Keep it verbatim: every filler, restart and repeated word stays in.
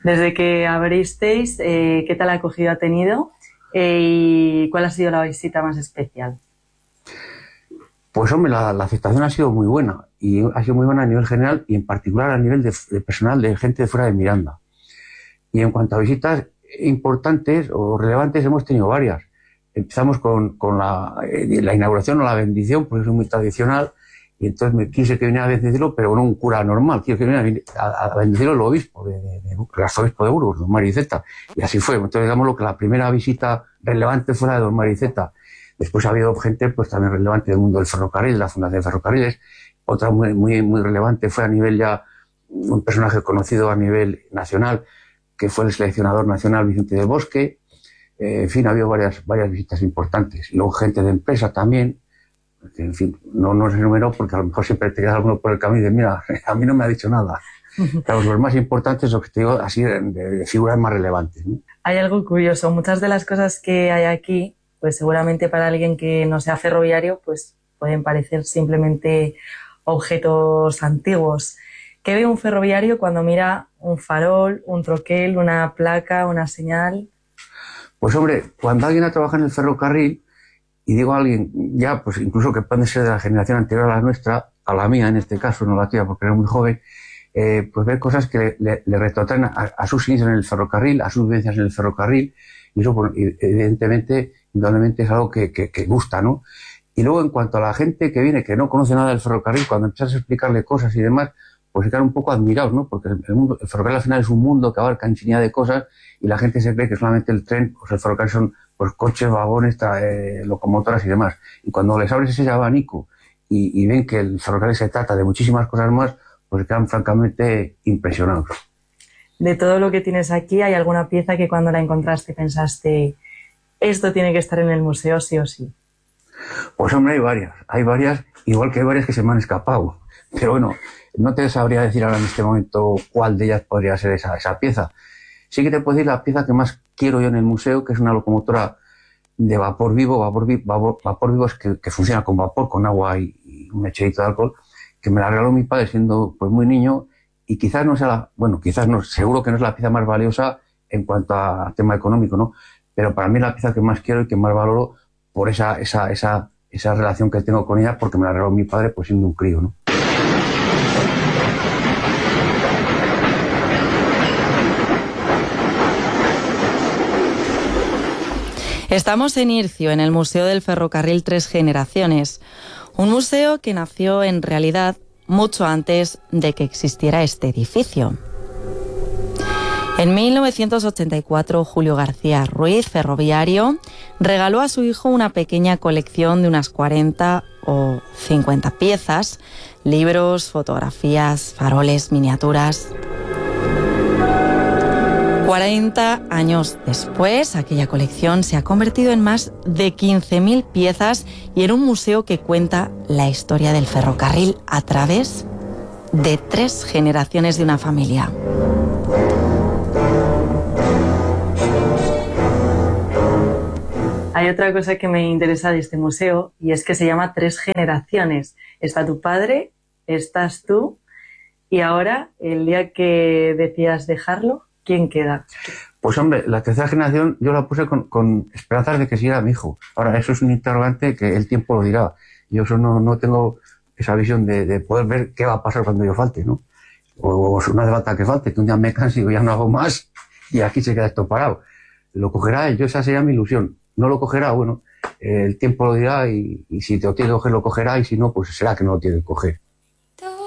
Desde que abristeis, eh, ¿qué tal acogida ha tenido? Eh, ¿Y cuál ha sido la visita más especial? Pues hombre, la, la aceptación ha sido muy buena, y ha sido muy buena a nivel general y en particular a nivel de, de personal, de gente de fuera de Miranda. Y en cuanto a visitas importantes o relevantes, hemos tenido varias. Empezamos con, con la, eh, la inauguración o la bendición, porque es muy tradicional, y entonces me quise que viniera a bendecirlo, pero no un cura normal, quiero que viniera a, a bendecirlo el obispo, de, de, de, el arzobispo de Burgos, don Mariceta. Y así fue. Entonces, digamos que la primera visita relevante fue la de don Mariceta. Después ha habido gente pues también relevante del mundo del ferrocarril, de la Fundación de Ferrocarriles. Otra muy, muy, muy relevante fue a nivel ya, un personaje conocido a nivel nacional, que fue el seleccionador nacional Vicente del Bosque. Eh, en fin, ha habido varias, varias visitas importantes. Y luego gente de empresa también. En fin, no nos enumeró porque a lo mejor siempre te queda alguno por el camino y dices, mira, a mí no me ha dicho nada. Claro, los más importantes, los que te digo, así de, de figuras más relevantes, ¿no? Hay algo curioso. Muchas de las cosas que hay aquí, pues seguramente para alguien que no sea ferroviario, pues pueden parecer simplemente objetos antiguos. ¿Qué ve un ferroviario cuando mira un farol, un troquel, una placa, una señal? Pues hombre, cuando alguien ha trabajado en el ferrocarril, y digo a alguien ya, pues incluso que puede ser de la generación anterior a la nuestra, a la mía en este caso, no la tuya porque era muy joven, eh, pues ver cosas que le, le, le retrotraen a, a sus inicios en el ferrocarril, a sus vivencias en el ferrocarril, y eso pues, evidentemente, indudablemente es algo que, que, que gusta, ¿no? Y luego en cuanto a la gente que viene, que no conoce nada del ferrocarril, cuando empiezas a explicarle cosas y demás, pues se quedan un poco admirados, ¿no? Porque el, mundo, el ferrocarril al final es un mundo que abarca infinidad de cosas y la gente se cree que solamente el tren, pues el ferrocarril son pues coches, vagones, eh, locomotoras y demás. Y cuando les abres ese abanico y, y ven que el ferrocarril se trata de muchísimas cosas más, pues quedan francamente impresionados. De todo lo que tienes aquí, ¿hay alguna pieza que cuando la encontraste pensaste, esto tiene que estar en el museo sí o sí? Pues hombre, hay varias, hay varias, igual que hay varias que se me han escapado. Pero bueno, no te sabría decir ahora en este momento cuál de ellas podría ser esa, esa pieza. Sí que te puedo decir la pieza que más quiero yo en el museo, que es una locomotora de vapor vivo. Vapor, vi, vapor, vapor vivo es que, que funciona con vapor, con agua y, y un mecherito de alcohol, que me la regaló mi padre siendo pues muy niño, y quizás no sea la, bueno, quizás no, seguro que no es la pieza más valiosa en cuanto a tema económico, ¿no? Pero para mí es la pieza que más quiero y que más valoro por esa, esa, esa, esa relación que tengo con ella, porque me la regaló mi padre pues siendo un crío, ¿no? Estamos en Ircio, en el Museo del Ferrocarril Tres Generaciones, un museo que nació en realidad mucho antes de que existiera este edificio. En mil novecientos ochenta y cuatro, Julio García Ruiz, ferroviario, regaló a su hijo una pequeña colección de unas cuarenta o cincuenta piezas, libros, fotografías, faroles, miniaturas. cuarenta años después, aquella colección se ha convertido en más de quince mil piezas y en un museo que cuenta la historia del ferrocarril a través de tres generaciones de una familia. Hay otra cosa que me interesa de este museo y es que se llama Tres Generaciones. Está tu padre, estás tú y ahora, el día que decías dejarlo, ¿quién queda? Pues hombre, la tercera generación yo la puse con, con esperanzas de que siguiera mi hijo. Ahora, eso es un interrogante que el tiempo lo dirá. Yo eso no, no tengo esa visión de, de poder ver qué va a pasar cuando yo falte, ¿no? O, o no hace falta que falte, que un día me canse y digo, ya no hago más y aquí se queda esto parado. Lo cogerá él, yo esa sería mi ilusión. No lo cogerá, bueno, eh, el tiempo lo dirá y, y si te lo tiene que coger, lo cogerá y si no, pues será que no lo tiene que coger.